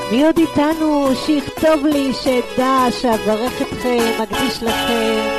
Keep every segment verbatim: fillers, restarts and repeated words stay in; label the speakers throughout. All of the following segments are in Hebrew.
Speaker 1: מי עוד איתנו שיכתוב לי שדע שאברך אתכם, מקדיש לכם.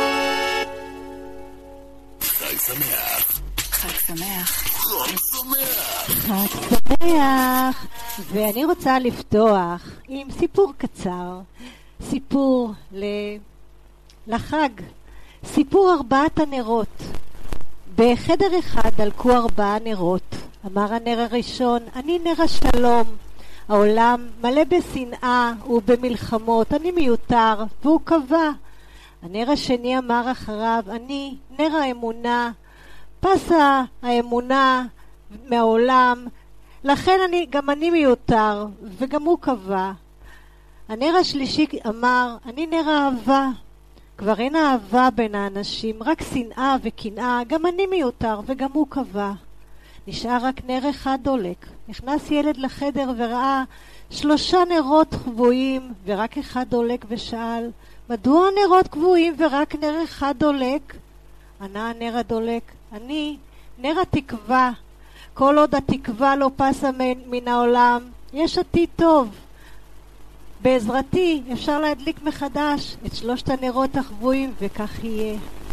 Speaker 2: חג שמח.
Speaker 3: חג שמח.
Speaker 2: חג שמח.
Speaker 1: חג שמח. ואני רוצה לפתוח עם סיפור קצר. סיפור ל... לחג. סיפור ארבעת הנרות. בחדר אחד דלקו ארבעה נרות. אמר הנר הראשון, אני נר השלום. העולם מלא בשנאה ובמלחמות, אני מיותר, והוא קבע. הנר השני אמר אחריו, אני נר האמונה, פסה האמונה מהעולם, לכן אני, גם אני מיותר, וגם הוא קבע. הנר השלישי אמר, אני נר האהבה, כבר אין אהבה בין האנשים, רק שנאה וקנאה, גם אני מיותר, וגם הוא קבע. נשאר רק נר אחד דולק. נכנס ילד לחדר וראה שלושה נרות קבועים ורק אחד דולק ושאל, מדוע הנרות קבועים ורק נר אחד דולק? ענה הנר הדולק, אני נר התקווה. כל עוד התקווה לא פסה מן העולם, יש עתיד טוב. בעזרתי אפשר להדליק מחדש את שלושת הנרות הקבועים וכך יהיה.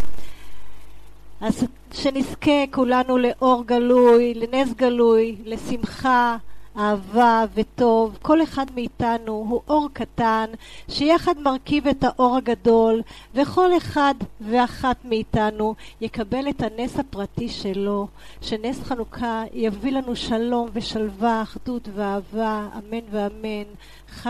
Speaker 1: אז שנזכה כולנו לאור גלוי, לנס גלוי, לשמחה, אהבה וטוב. כל אחד מאיתנו הוא אור קטן שיחד מרכיב את האור הגדול, וכל אחד ואחת מאיתנו יקבל את הנס הפרטי שלו, שנס חנוכה יביא לנו שלום ושלווה, אחדות ואהבה, אמן ואמן.